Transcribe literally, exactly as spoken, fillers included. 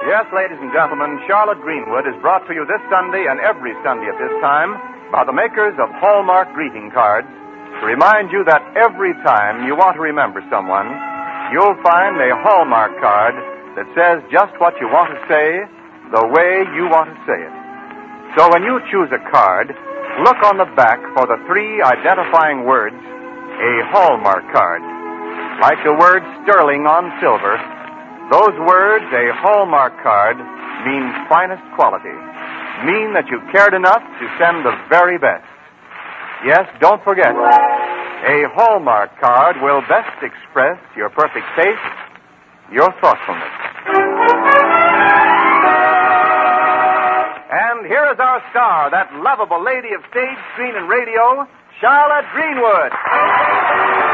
Yes, ladies and gentlemen, Charlotte Greenwood is brought to you this Sunday and every Sunday at this time by the makers of Hallmark greeting cards to remind you that every time you want to remember someone, you'll find a Hallmark card that says just what you want to say the way you want to say it. So when you choose a card, look on the back for the three identifying words, a Hallmark card. Like the word sterling on silver, those words, a Hallmark card, mean finest quality. Mean that you cared enough to send the very best. Yes, don't forget, a Hallmark card will best express your perfect taste, your thoughtfulness. And here is our star, that lovable lady of stage, screen, and radio, Charlotte Greenwood.